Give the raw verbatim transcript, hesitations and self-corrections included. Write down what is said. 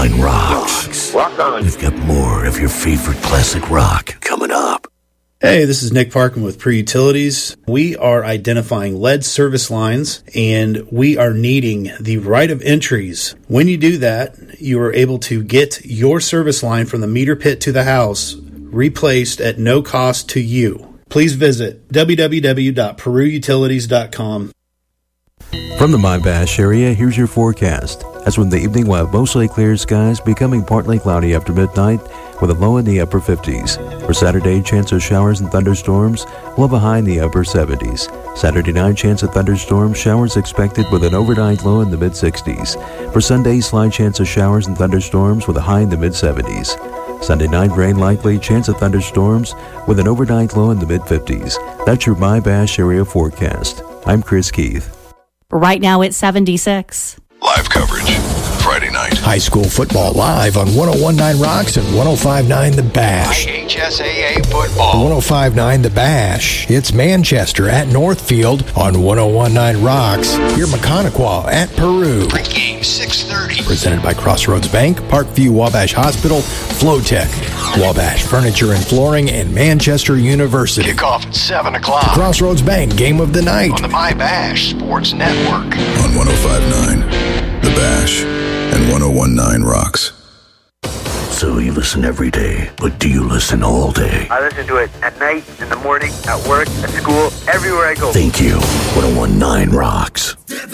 Rocks. Rock on. We've got more of your favorite classic rock coming up. Hey, this is Nick Parkin with Pre-Utilities. We are identifying lead service lines, and we are needing the right of entries. When you do that, you are able to get your service line from the meter pit to the house replaced at no cost to you. Please visit w w w dot peru utilities dot com. From the My-Bash area, here's your forecast. As when the evening will have mostly clear skies, becoming partly cloudy after midnight, with a low in the upper fifties. For Saturday, chance of showers and thunderstorms will have a high in the upper seventies. Saturday night, chance of thunderstorms, showers expected with an overnight low in the mid-sixties. For Sunday, slight chance of showers and thunderstorms with a high in the mid-seventies. Sunday night, rain likely, chance of thunderstorms with an overnight low in the mid-fifties. That's your My-Bash area forecast. I'm Chris Keith. Right now it's seventy-six. Live coverage, Friday night. High school football live on one oh one point nine Rocks and one oh five point nine The Bash. I H S A A football. one oh five point nine The Bash. It's Manchester at Northfield on one oh one point nine Rocks. Hear Mechaniqua at Peru. Pregame six thirty. Presented by Crossroads Bank, Parkview Wabash Hospital, Flowtech, Wabash Furniture and Flooring, and Manchester University. Kickoff at seven o'clock. Crossroads Bank Game of the Night. On the My-Bash Sports Network. On one oh five point nine The Bash and one oh one point nine Rocks. So you listen every day, but do you listen all day? I listen to it at night, in the morning, at work, at school, everywhere I go. Thank you. one oh one point nine Rocks.